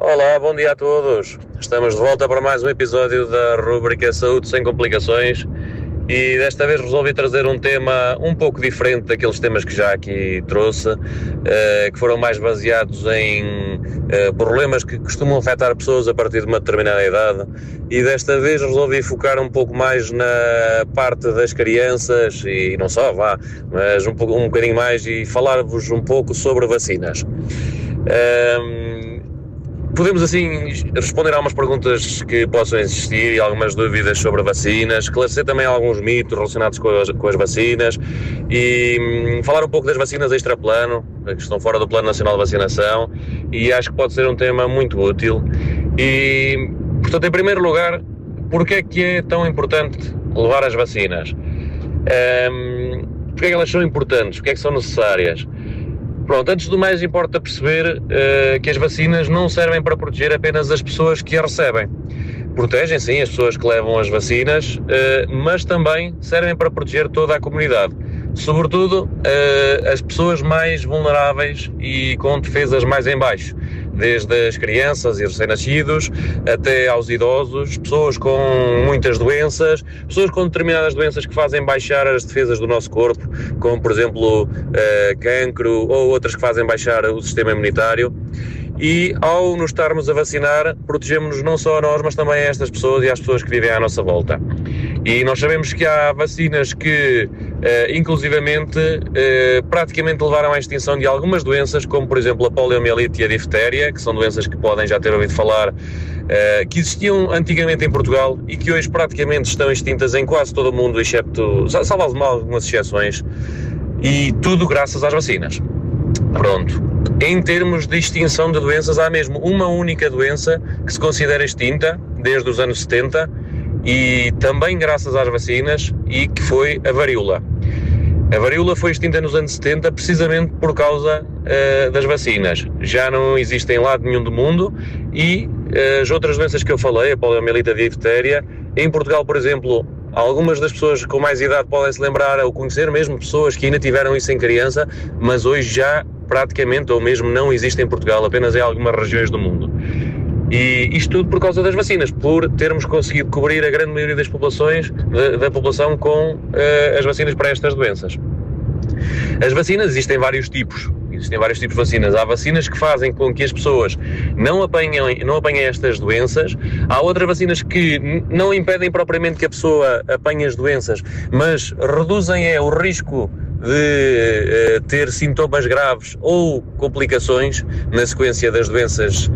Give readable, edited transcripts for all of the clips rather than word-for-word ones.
Olá, bom dia a todos. Estamos de volta para mais um episódio da rubrica Saúde Sem Complicações e desta vez resolvi trazer um tema um pouco diferente daqueles temas que já aqui trouxe, que foram mais baseados em problemas que costumam afetar pessoas a partir de uma determinada idade, e desta vez resolvi focar um pouco mais na parte das crianças e não só, mas um bocadinho mais, e falar-vos um pouco sobre vacinas. Podemos assim responder a algumas perguntas que possam existir e algumas dúvidas sobre vacinas, esclarecer também alguns mitos relacionados com as vacinas e falar um pouco das vacinas extra-plano, que estão fora do Plano Nacional de Vacinação, e acho que pode ser um tema muito útil. E, portanto, em primeiro lugar, porquê é tão importante levar as vacinas? Porquê é que elas são importantes? Porquê é que são necessárias? Pronto, antes do mais importa perceber que as vacinas não servem para proteger apenas as pessoas que as recebem. Protegem, sim, as pessoas que levam as vacinas, mas também servem para proteger toda a comunidade. Sobretudo as pessoas mais vulneráveis e com defesas mais em baixo, desde as crianças e recém-nascidos até aos idosos, pessoas com muitas doenças, pessoas com determinadas doenças que fazem baixar as defesas do nosso corpo, como por exemplo cancro ou outras que fazem baixar o sistema imunitário. E ao nos estarmos a vacinar, protegemos-nos não só a nós, mas também a estas pessoas e às pessoas que vivem à nossa volta. E nós sabemos que há vacinas que, inclusivamente, praticamente levaram à extinção de algumas doenças, como por exemplo a poliomielite e a diftéria, que são doenças que podem já ter ouvido falar, que existiam antigamente em Portugal e que hoje praticamente estão extintas em quase todo o mundo, excepto, salvo algumas exceções, e tudo graças às vacinas. Pronto. Em termos de extinção de doenças, há mesmo uma única doença que se considera extinta desde os anos 70 e também graças às vacinas, e que foi a varíola. A varíola foi extinta nos anos 70 precisamente por causa das vacinas. Já não existem em lado nenhum do mundo, e as outras doenças que eu falei, a poliomielite e a diftéria, em Portugal, por exemplo, algumas das pessoas com mais idade podem se lembrar ou conhecer mesmo pessoas que ainda tiveram isso em criança, mas hoje já praticamente ou mesmo não existe em Portugal, apenas em algumas regiões do mundo. E isto tudo por causa das vacinas, por termos conseguido cobrir a grande maioria das populações, da população com as vacinas para estas doenças. As vacinas existem vários tipos de vacinas. Há vacinas que fazem com que as pessoas não apanhem estas doenças. Há outras vacinas que não impedem propriamente que a pessoa apanhe as doenças, mas reduzem o risco de ter sintomas graves ou complicações na sequência das doenças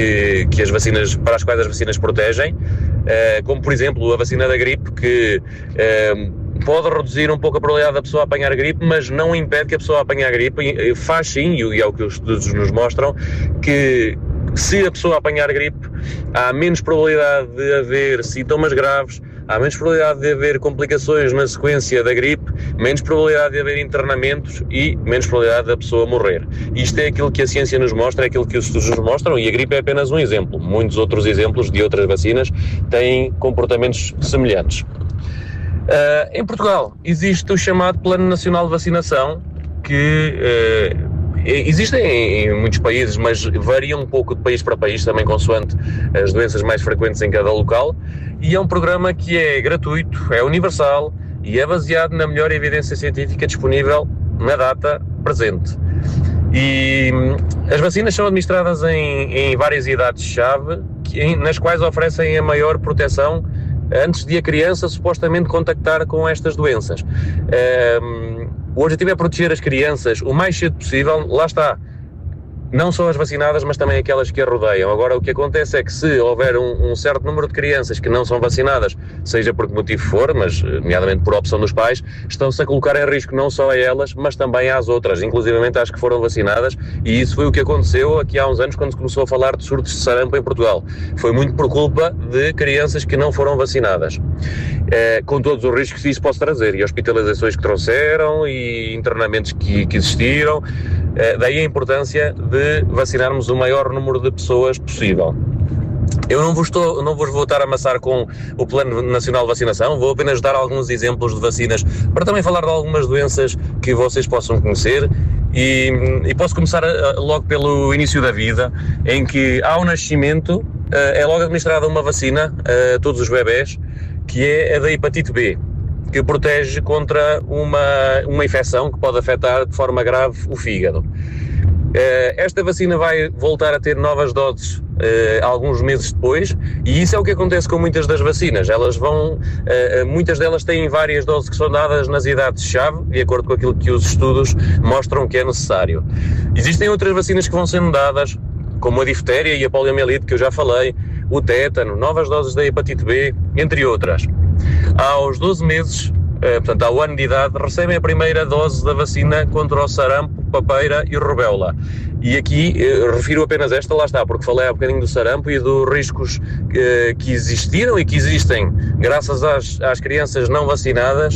para as quais as vacinas protegem, como por exemplo a vacina da gripe, que pode reduzir um pouco a probabilidade da pessoa apanhar a gripe, mas não impede que a pessoa apanhe a gripe. E faz sim, e é o que os estudos nos mostram, que se a pessoa apanhar a gripe, há menos probabilidade de haver sintomas graves, há menos probabilidade de haver complicações na sequência da gripe, menos probabilidade de haver internamentos e menos probabilidade da pessoa morrer. Isto é aquilo que a ciência nos mostra, é aquilo que os estudos nos mostram, e a gripe é apenas um exemplo. Muitos outros exemplos de outras vacinas têm comportamentos semelhantes. Em Portugal existe o chamado Plano Nacional de Vacinação, que existe em muitos países, mas varia um pouco de país para país, também consoante as doenças mais frequentes em cada local, e é um programa que é gratuito, é universal e é baseado na melhor evidência científica disponível na data presente. E as vacinas são administradas em várias idades-chave, nas quais oferecem a maior proteção antes de a criança supostamente contactar com estas doenças. O objetivo é proteger as crianças o mais cedo possível, lá está, não só as vacinadas, mas também aquelas que a rodeiam. Agora, o que acontece é que se houver um certo número de crianças que não são vacinadas, seja por que motivo for, mas nomeadamente por opção dos pais, estão-se a colocar em risco não só a elas, mas também às outras, inclusivamente às que foram vacinadas, e isso foi o que aconteceu aqui há uns anos, quando se começou a falar de surtos de sarampo em Portugal. Foi muito por culpa de crianças que não foram vacinadas, com todos os riscos que isso pode trazer, e hospitalizações que trouxeram, e internamentos que existiram. Daí a importância de vacinarmos o maior número de pessoas possível. Eu não vos vou estar a amassar com o Plano Nacional de Vacinação, vou apenas dar alguns exemplos de vacinas para também falar de algumas doenças que vocês possam conhecer E posso começar logo pelo início da vida, em que ao nascimento é logo administrada uma vacina a todos os bebés, que é a da hepatite B, que protege contra uma infecção que pode afetar de forma grave o fígado. Esta vacina vai voltar a ter novas doses alguns meses depois, e isso é o que acontece com muitas das vacinas. Muitas delas têm várias doses que são dadas nas idades-chave, de acordo com aquilo que os estudos mostram que é necessário. Existem outras vacinas que vão sendo dadas, como a difteria e a poliomielite, que eu já falei, o tétano, novas doses da hepatite B, entre outras. Aos 12 meses, portanto ao ano de idade, recebem a primeira dose da vacina contra o sarampo, papeira e rubéola. E aqui refiro apenas esta, lá está, porque falei há bocadinho do sarampo e dos riscos que existiram e que existem graças às crianças não vacinadas,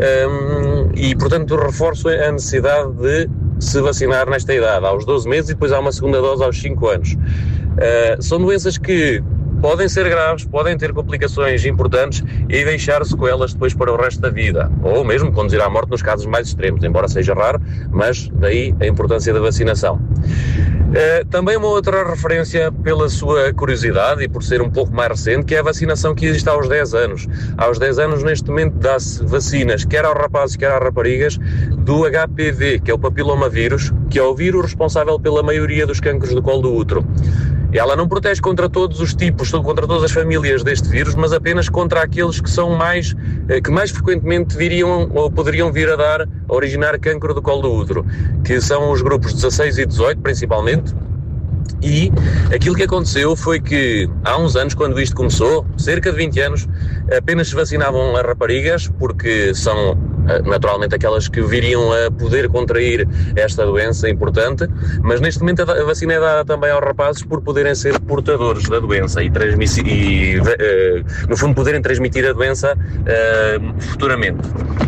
e portanto reforço a necessidade de se vacinar nesta idade, aos 12 meses, e depois há uma segunda dose aos 5 anos. São doenças que podem ser graves, podem ter complicações importantes e deixar sequelas depois para o resto da vida, ou mesmo conduzir à morte nos casos mais extremos, embora seja raro, mas daí a importância da vacinação. Também uma outra referência pela sua curiosidade e por ser um pouco mais recente, que é a vacinação que existe aos 10 anos. Aos 10 anos, neste momento, dá-se vacinas, quer aos rapazes, quer às raparigas, do HPV, que é o papilomavírus, que é o vírus responsável pela maioria dos cancros do colo do útero. Ela não protege contra todos os tipos, contra todas as famílias deste vírus, mas apenas contra aqueles que mais frequentemente viriam ou poderiam vir a originar cancro do colo do útero, que são os grupos 16 e 18, principalmente. E aquilo que aconteceu foi que há uns anos, quando isto começou, cerca de 20 anos, apenas se vacinavam as raparigas, porque são naturalmente aquelas que viriam a poder contrair esta doença importante, mas neste momento a vacina é dada também aos rapazes por poderem ser portadores da doença e no fundo poderem transmitir a doença futuramente.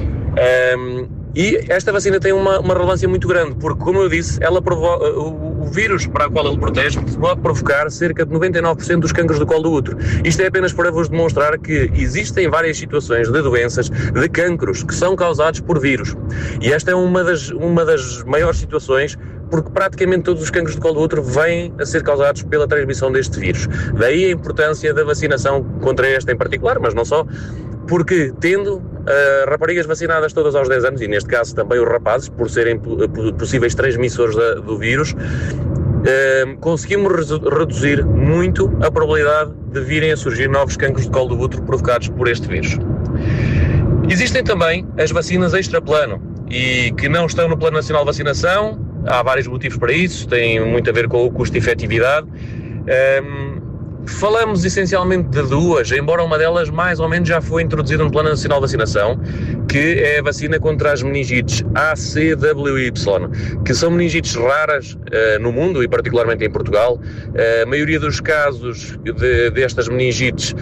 E esta vacina tem uma relevância muito grande, porque, como eu disse, ela o vírus para o qual ele protege pode provocar cerca de 99% dos cancros do colo do útero. Isto é apenas para vos demonstrar que existem várias situações de doenças, de cancros, que são causados por vírus. E esta é uma das maiores situações, porque praticamente todos os cancros do colo do útero vêm a ser causados pela transmissão deste vírus. Daí a importância da vacinação contra esta em particular, mas não só, porque tendo raparigas vacinadas todas aos 10 anos, e neste caso também os rapazes, por serem possíveis transmissores do vírus, conseguimos reduzir muito a probabilidade de virem a surgir novos cancros de colo do útero provocados por este vírus. Existem também as vacinas extraplano, e que não estão no Plano Nacional de Vacinação. Há vários motivos para isso, tem muito a ver com o custo e efetividade. Falamos essencialmente de duas, embora uma delas mais ou menos já foi introduzida no Plano Nacional de Vacinação, que é a vacina contra as meningites ACWY, que são meningites raras no mundo e particularmente em Portugal. A maioria dos casos destas meningites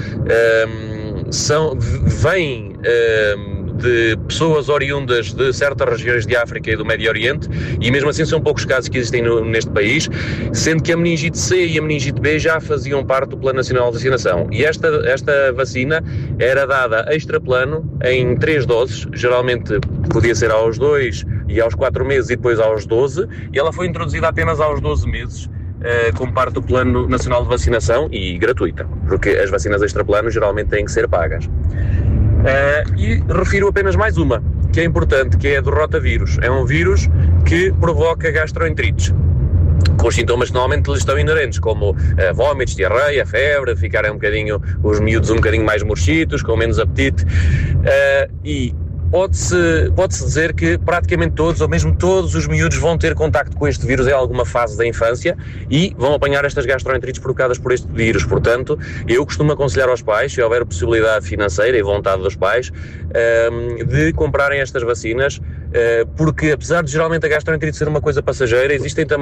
vêm de pessoas oriundas de certas regiões de África e do Médio Oriente, e mesmo assim são poucos casos que existem neste país, sendo que a meningite C e a meningite B já faziam parte do Plano Nacional de Vacinação. E esta vacina era dada extraplano em 3 doses, geralmente podia ser aos 2 e aos 4 meses e depois aos 12, e ela foi introduzida apenas aos 12 meses, como parte do Plano Nacional de Vacinação e gratuita, porque as vacinas extraplano geralmente têm que ser pagas. E refiro apenas mais uma, que é importante, que é a do rotavírus. É um vírus que provoca gastroenterites, com os sintomas que normalmente lhes estão inerentes, como vômitos, diarreia, febre, ficarem os miúdos um bocadinho mais murchitos, com menos apetite, e pode-se dizer que praticamente todos, ou mesmo todos os miúdos vão ter contacto com este vírus em alguma fase da infância e vão apanhar estas gastroenterites provocadas por este vírus. Portanto, eu costumo aconselhar aos pais, se houver possibilidade financeira e vontade dos pais, de comprarem estas vacinas, porque apesar de geralmente a gastroenterite ser uma coisa passageira, existem também